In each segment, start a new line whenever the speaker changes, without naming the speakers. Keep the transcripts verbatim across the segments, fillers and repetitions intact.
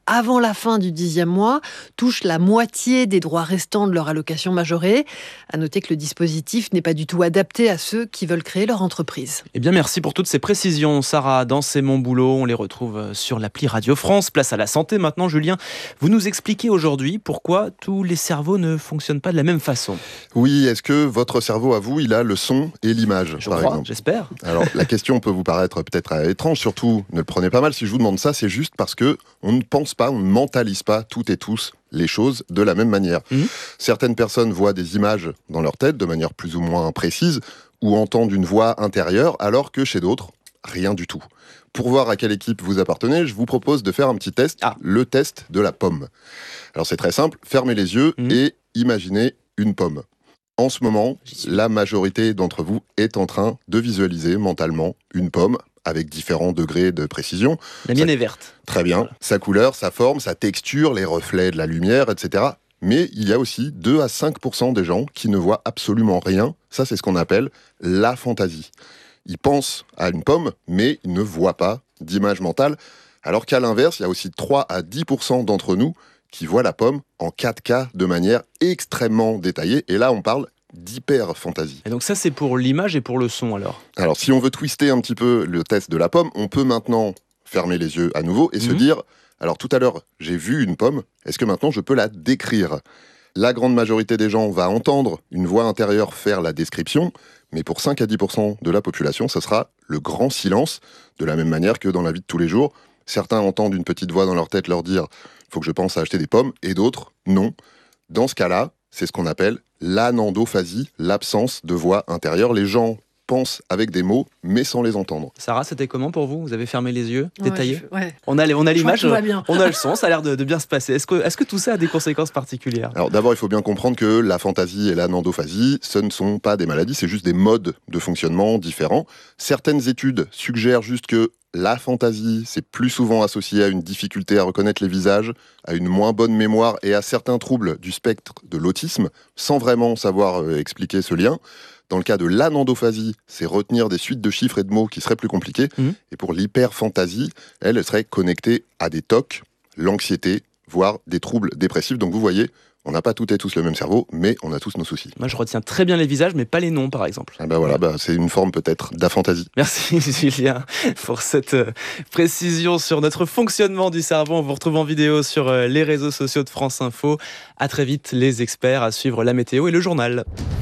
avant la fin du dixième mois touchent la moitié des droits restants de leur allocation majorée. À noter que le dispositif n'est pas du tout adapté à ceux qui veulent créer leur entreprise.
Eh bien, merci pour toutes ces précisions, Sarah. Dans C'est mon boulot, on les retrouve sur l'appli Radio France. Place à la santé maintenant, Julien. Vous nous expliquez aujourd'hui pourquoi tous les cerveaux ne fonctionnent pas de la même façon.
Oui, est-ce que votre cerveau, à vous, il a le son et l'image,
Je
par
crois,
exemple ?
j'espère.
Alors, la question peut vous paraître peut-être étrange, surtout, ne le prenez pas mal. Si je vous demande ça, c'est juste parce que on ne pense pas, on ne mentalise pas toutes et tous les choses de la même manière. Mmh. Certaines personnes voient des images dans leur tête de manière plus ou moins précise ou entendent une voix intérieure, alors que chez d'autres, rien du tout. Pour voir à quelle équipe vous appartenez, je vous propose de faire un petit test, ah. le test de la pomme. Alors c'est très simple, fermez les yeux mmh. et imaginez une pomme. En ce moment, la majorité d'entre vous est en train de visualiser mentalement une pomme avec différents degrés de précision.
La mienne sa... est verte.
Très bien. Voilà. Sa couleur, sa forme, sa texture, les reflets de la lumière, et cetera. Mais il y a aussi deux à cinq pour cent des gens qui ne voient absolument rien. Ça, c'est ce qu'on appelle la fantaisie. Ils pensent à une pomme, mais ils ne voient pas d'image mentale. Alors qu'à l'inverse, il y a aussi trois à dix pour cent d'entre nous qui voient la pomme en quatre K de manière extrêmement détaillée. Et là, on parle d'hyper-fantaisie.
Et donc ça, c'est pour l'image et pour le son, alors ?
Alors, si on veut twister un petit peu le test de la pomme, on peut maintenant fermer les yeux à nouveau et mmh. se dire, alors tout à l'heure, j'ai vu une pomme, est-ce que maintenant je peux la décrire ? La grande majorité des gens va entendre une voix intérieure faire la description, mais pour cinq à dix pour cent de la population, ce sera le grand silence, de la même manière que dans la vie de tous les jours. Certains entendent une petite voix dans leur tête leur dire « il faut que je pense à acheter des pommes » et d'autres, non. Dans ce cas-là, c'est ce qu'on appelle l'anandophasie, l'absence de voix intérieure. Les gens pensent avec des mots, mais sans les entendre.
Sarah, c'était comment pour vous ? Vous avez fermé les yeux,
ouais,
détaillé
je, ouais.
On a, on a l'image,
on
a le son, ça a l'air de, de bien se passer. Est-ce que, est-ce que tout ça a des conséquences particulières ?
Alors d'abord, il faut bien comprendre que la fantaisie et l'anandophasie, ce ne sont pas des maladies, c'est juste des modes de fonctionnement différents. Certaines études suggèrent juste que la fantaisie, c'est plus souvent associé à une difficulté à reconnaître les visages, à une moins bonne mémoire et à certains troubles du spectre de l'autisme, sans vraiment savoir euh, expliquer ce lien. Dans le cas de l'anandophasie, c'est retenir des suites de chiffres et de mots qui seraient plus compliqués. Mmh. Et pour l'hyperfantaisie, elle, elle serait connectée à des T O C, l'anxiété, voire des troubles dépressifs. Donc vous voyez, on n'a pas toutes et tous le même cerveau, mais on a tous nos soucis.
Moi, je retiens très bien les visages, mais pas les noms, par exemple.
Ah ben voilà, bah, c'est une forme peut-être d'aphantasie.
Merci Julien pour cette euh, précision sur notre fonctionnement du cerveau. On vous retrouve en vidéo sur euh, les réseaux sociaux de France Info. À très vite, les experts, à suivre la météo et le journal.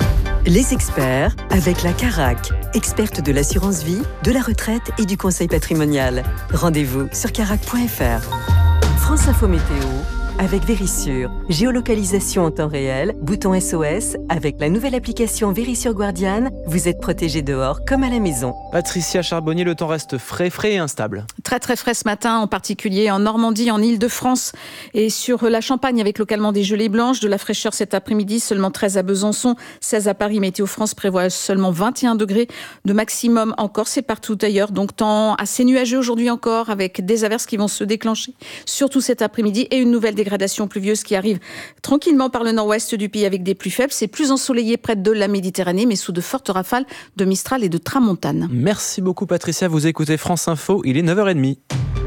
Les experts avec la Carac, experte de l'assurance vie, de la retraite et du conseil patrimonial. Rendez-vous sur carac point f r. France Info Météo avec Vérissure. Géolocalisation en temps réel, bouton S O S. Avec la nouvelle application Vérissure Guardian, vous êtes protégé dehors comme à la maison.
Patricia Charbonnier, le temps reste frais, frais et instable.
Très très frais ce matin, en particulier en Normandie, en Île-de-France et sur la Champagne avec localement des gelées blanches. De la fraîcheur cet après-midi, seulement treize à Besançon, seize à Paris. Météo France prévoit seulement vingt et un degrés de maximum en Corse et partout ailleurs. Donc temps assez nuageux aujourd'hui encore avec des averses qui vont se déclencher, surtout cet après-midi et une nouvelle dégradation pluvieuse qui arrive tranquillement par le nord-ouest du pays avec des pluies faibles. C'est plus ensoleillé près de la Méditerranée, mais sous de fortes rafales de Mistral et de Tramontane.
Merci beaucoup Patricia, vous écoutez France Info, il est neuf heures trente.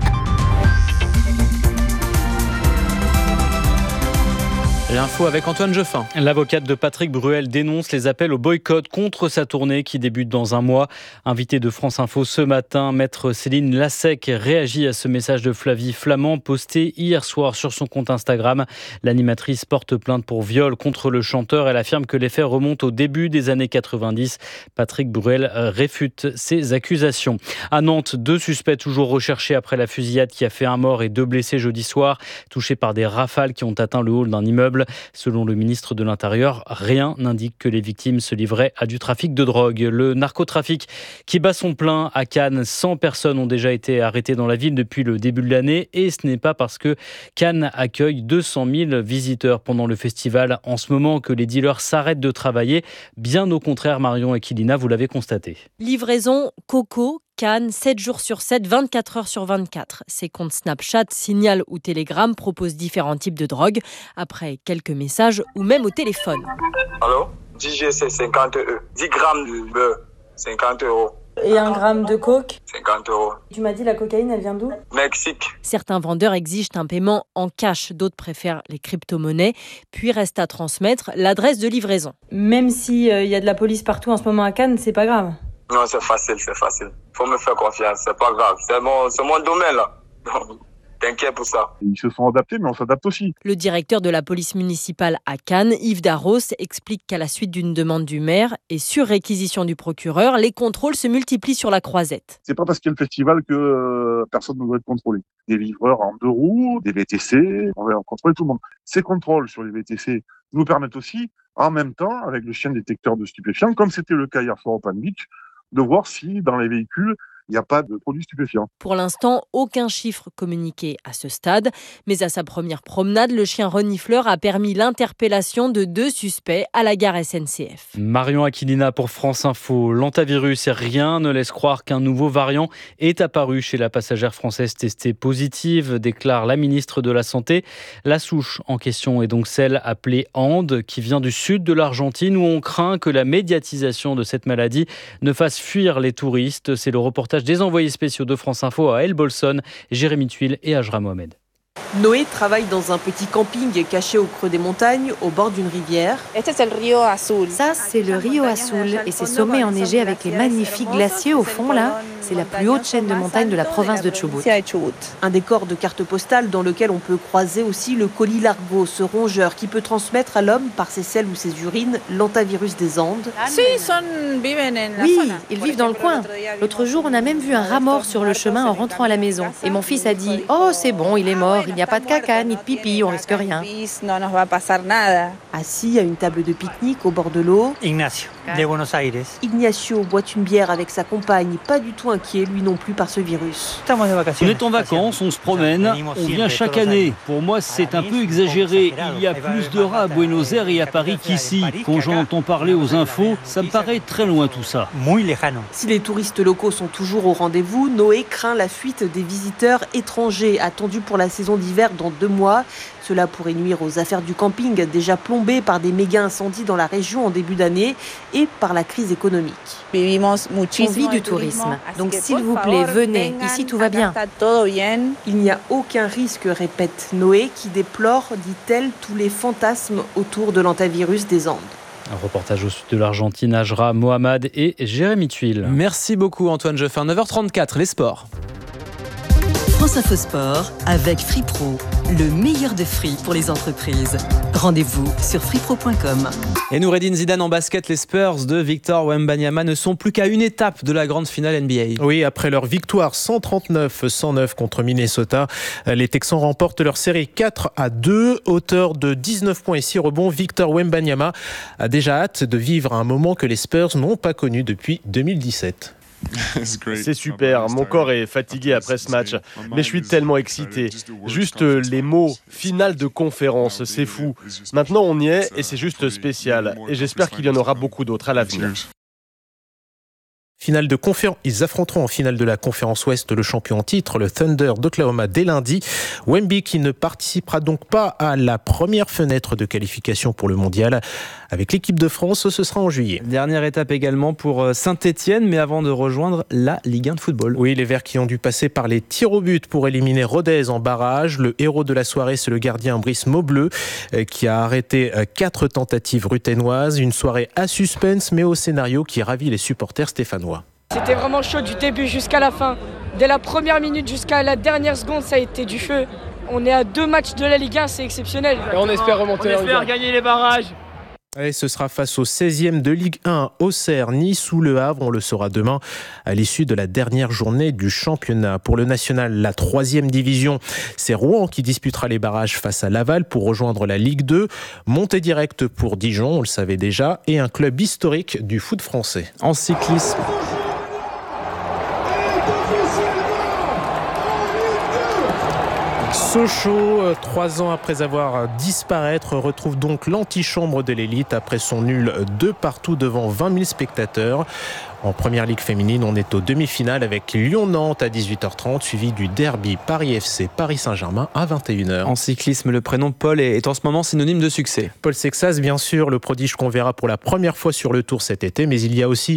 L'info avec Antoine Jeffin.
L'avocate de Patrick Bruel dénonce les appels au boycott contre sa tournée qui débute dans un mois. Invitée de France Info ce matin, maître Céline Lassec réagit à ce message de Flavie Flamand posté hier soir sur son compte Instagram. L'animatrice porte plainte pour viol contre le chanteur. Elle affirme que les faits remontent au début des années quatre-vingt-dix. Patrick Bruel réfute ces accusations. À Nantes, deux suspects toujours recherchés après la fusillade qui a fait un mort et deux blessés jeudi soir, touchés par des rafales qui ont atteint le hall d'un immeuble. Selon le ministre de l'Intérieur, rien n'indique que les victimes se livraient à du trafic de drogue. Le narcotrafic qui bat son plein à Cannes. cent personnes ont déjà été arrêtées dans la ville depuis le début de l'année et ce n'est pas parce que Cannes accueille deux cent mille visiteurs pendant le festival en ce moment que les dealers s'arrêtent de travailler. Bien au contraire, Marion et Kilina, vous l'avez constaté.
Livraison, coco, Cannes, sept jours sur sept, vingt-quatre heures sur vingt-quatre. Ces comptes Snapchat, Signal ou Telegram proposent différents types de drogues, après quelques messages ou même au téléphone.
Allô ? dix G, c'est cinquante euros. dix grammes de beurre, cinquante euros. Et un gramme de coke ?
cinquante euros.
Tu m'as dit la cocaïne, elle vient d'où ?
Mexique.
Certains vendeurs exigent un paiement en cash, d'autres préfèrent les crypto-monnaies. Puis reste à transmettre l'adresse de livraison.
Même s'il y a de la police partout en ce moment à Cannes, c'est pas grave.
Non, c'est facile, c'est facile. Faut me faire confiance, c'est pas grave. C'est mon, c'est mon domaine là. T'inquiète pour ça.
Ils se sont adaptés, mais on s'adapte aussi.
Le directeur de la police municipale à Cannes, Yves Darros, explique qu'à la suite d'une demande du maire et sur réquisition du procureur, les contrôles se multiplient sur la Croisette.
C'est pas parce qu'il y a le festival que euh, personne ne doit être contrôlé. Des livreurs en deux roues, des V T C, on va contrôler tout le monde. Ces contrôles sur les V T C nous permettent aussi, en même temps, avec le chien détecteur de stupéfiants, comme c'était le cas hier soir au Palm Beach, de voir si dans les véhicules, il n'y a pas de produits stupéfiants.
Pour l'instant, aucun chiffre communiqué à ce stade. Mais à sa première promenade, le chien renifleur a permis l'interpellation de deux suspects à la gare S N C F.
Marion Aquilina pour France Info. L'antavirus et rien ne laisse croire qu'un nouveau variant est apparu chez la passagère française testée positive, déclare la ministre de la Santé. La souche en question est donc celle appelée Ande, qui vient du sud de l'Argentine, où on craint que la médiatisation de cette maladie ne fasse fuir les touristes. C'est le reportage des envoyés spéciaux de France Info à El Bolson, Jérémy Tuile et Ajra Mohamed.
Noé travaille dans un petit camping caché au creux des montagnes, au bord d'une rivière.
Ça, c'est le Rio Azul et ses sommets enneigés avec les magnifiques glaciers au fond, là. C'est la plus haute chaîne de montagnes de la province de Chubut.
Un décor de carte postale dans lequel on peut croiser aussi le colis largo, ce rongeur qui peut transmettre à l'homme, par ses selles ou ses urines, l'antavirus des Andes.
Oui, ils vivent dans le coin. L'autre jour, on a même vu un rat mort sur le chemin en rentrant à la maison. Et mon fils a dit « Oh, c'est bon, il est mort, il n'y a pas de caca ni de pipi, on risque rien. »
Assis à une table de pique-nique au bord de l'eau,
Ignacio, de Buenos Aires.
Ignacio boit une bière avec sa compagne, pas du tout inquiet lui non plus par ce virus.
On est en vacances, on se promène, on vient chaque année. Pour moi, c'est un peu exagéré. Il y a plus de rats à Buenos Aires et à Paris qu'ici. Quand j'en entends parler aux infos, ça me paraît très loin tout ça.
Si les touristes locaux sont toujours au rendez-vous, Noé craint la fuite des visiteurs étrangers attendus pour la saison d'hiver dans deux mois. Cela pourrait nuire aux affaires du camping, déjà plombées par des méga incendies dans la région en début d'année et par la crise économique.
On vit du tourisme, donc s'il vous plaît, venez, ici tout va bien.
Il n'y a aucun risque, répète Noé, qui déplore, dit-elle, tous les fantasmes autour de l'antavirus des Andes.
Un reportage au sud de l'Argentine, Ajra Mohamed et Jérémy Tuile.
Merci beaucoup Antoine Jeffin. neuf heures trente-quatre, les sports.
France Info Sport avec FreePro, le meilleur de free pour les entreprises. Rendez-vous sur freepro point com.
Et Noureddine Zidane en basket, les Spurs de Victor Wembanyama ne sont plus qu'à une étape de la grande finale N B A.
Oui, après leur victoire cent trente-neuf à cent neuf contre Minnesota, les Texans remportent leur série quatre à deux, auteur de dix-neuf points et six rebonds. Victor Wembanyama a déjà hâte de vivre un moment que les Spurs n'ont pas connu depuis deux mille dix-sept.
C'est super, mon corps est fatigué après ce match, mais je suis tellement excité. Juste les mots, finale de conférence, c'est fou. Maintenant on y est et c'est juste spécial. Et j'espère qu'il y en aura beaucoup d'autres à l'avenir.
Finale de conférence. Ils affronteront en finale de la conférence Ouest le champion en titre, le Thunder d'Oklahoma, dès lundi. Wemby qui ne participera donc pas à la première fenêtre de qualification pour le mondial. Avec l'équipe de France, ce sera en juillet.
Dernière étape également pour Saint-Etienne, mais avant de rejoindre la Ligue un de football.
Oui, les Verts qui ont dû passer par les tirs au but pour éliminer Rodez en barrage. Le héros de la soirée, c'est le gardien Brice Maubleu qui a arrêté quatre tentatives ruthénoises. Une soirée à suspense, mais au scénario qui ravit les supporters stéphanois.
C'était vraiment chaud du début jusqu'à la fin. Dès la première minute jusqu'à la dernière seconde, ça a été du feu. On est à deux matchs de la Ligue un, c'est exceptionnel.
Et on espère remonter.
On espère gagner les barrages.
Et ce sera face au seizième de Ligue un, Auxerre, Nice ou Le Havre. On le saura demain à l'issue de la dernière journée du championnat. Pour le national, la troisième division, c'est Rouen qui disputera les barrages face à Laval pour rejoindre la Ligue deux. Montée directe pour Dijon, on le savait déjà, et un club historique du foot français.
En cyclisme.
Sochaux, trois ans après avoir disparaître, retrouve donc l'antichambre de l'élite après son nul de partout devant vingt mille spectateurs. En première ligue féminine, on est aux demi-finales avec Lyon-Nantes à dix-huit heures trente, suivi du derby Paris F C Paris Saint-Germain à vingt et une heures.
En cyclisme, le prénom Paul est en ce moment synonyme de succès.
Paul Sexas, bien sûr, le prodige qu'on verra pour la première fois sur le Tour cet été, mais il y a aussi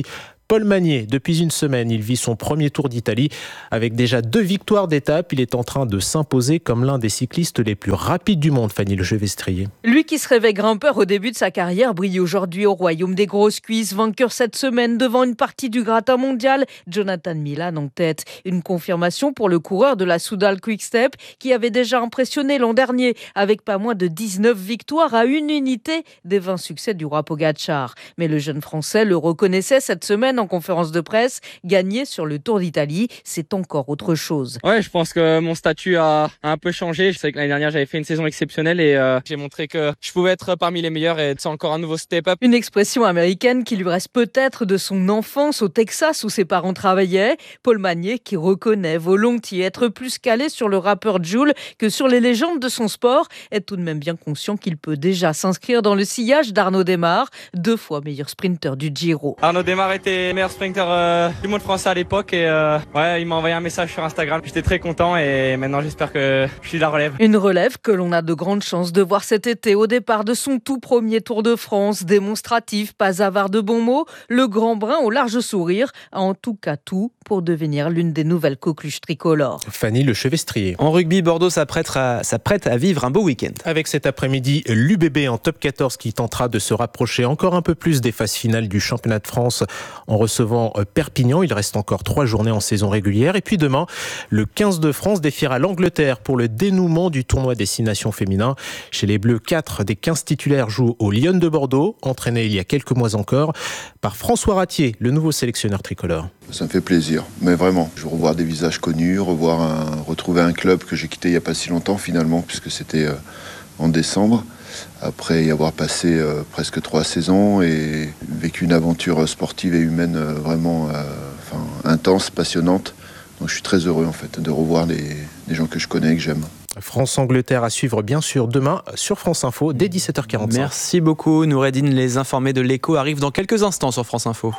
Paul Magnier, depuis une semaine, il vit son premier Tour d'Italie. Avec déjà deux victoires d'étape, il est en train de s'imposer comme l'un des cyclistes les plus rapides du monde, Fanny Le Chevestrier.
Lui qui se rêvait grimpeur au début de sa carrière brille aujourd'hui au royaume des grosses cuisses. Vainqueur cette semaine devant une partie du gratin mondial, Jonathan Milan en tête. Une confirmation pour le coureur de la Soudal Quick-Step qui avait déjà impressionné l'an dernier avec pas moins de dix-neuf victoires à une unité des vingt succès du roi Pogacar. Mais le jeune Français le reconnaissait cette semaine en conférence de presse. Gagner sur le Tour d'Italie, c'est encore autre chose.
Ouais, je pense que mon statut a, a un peu changé. Je sais que l'année dernière, j'avais fait une saison exceptionnelle et euh, j'ai montré que je pouvais être parmi les meilleurs et c'est encore un nouveau step-up.
Une expression américaine qui lui reste peut-être de son enfance au Texas où ses parents travaillaient. Paul Magnier qui reconnaît volontiers être plus calé sur le rappeur Jul que sur les légendes de son sport est tout de même bien conscient qu'il peut déjà s'inscrire dans le sillage d'Arnaud Démare, deux fois meilleur sprinter du Giro.
Arnaud Démare était meilleur sprinter euh, du monde français à l'époque et euh, ouais, il m'a envoyé un message sur Instagram. J'étais très content et maintenant j'espère que je suis la relève.
Une relève que l'on a de grandes chances de voir cet été au départ de son tout premier Tour de France. Démonstratif, pas avare de bons mots, le grand brun au large sourire a en tout cas tout pour devenir l'une des nouvelles coqueluches tricolores.
Fanny Le Chevestrier.
En rugby, Bordeaux s'apprête à, s'apprête à vivre un beau week-end.
Avec cet après-midi, l'U B B en top quatorze qui tentera de se rapprocher encore un peu plus des phases finales du championnat de France en recevant Perpignan. Il reste encore trois journées en saison régulière. Et puis demain, le quinze de France défiera l'Angleterre pour le dénouement du tournoi Destination féminin. Chez les Bleus, quatre des quinze titulaires jouent au Lyon de Bordeaux, entraîné il y a quelques mois encore par François Ratier, le nouveau sélectionneur tricolore.
Ça me fait plaisir, mais vraiment. Je veux revoir des visages connus, revoir un, retrouver un club que j'ai quitté il n'y a pas si longtemps finalement, puisque c'était euh, en décembre. Après y avoir passé euh, presque trois saisons et vécu une aventure sportive et humaine euh, vraiment euh, enfin, intense, passionnante. Donc je suis très heureux en fait de revoir les, les gens que je connais et que j'aime.
France-Angleterre à suivre bien sûr demain sur France Info dès dix-sept heures quarante-cinq.
Merci beaucoup Noureddine, les informés de l'Écho arrivent dans quelques instants sur France Info.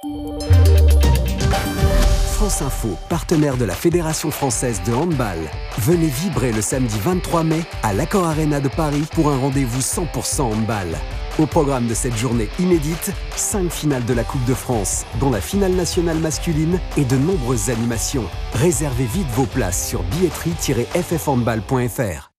France Info, partenaire de la Fédération française de handball. Venez vibrer le samedi vingt-trois mai à l'Accor Arena de Paris pour un rendez-vous cent pour cent handball. Au programme de cette journée inédite, cinq finales de la Coupe de France, dont la finale nationale masculine et de nombreuses animations. Réservez vite vos places sur billetterie tiret f f handball point f r.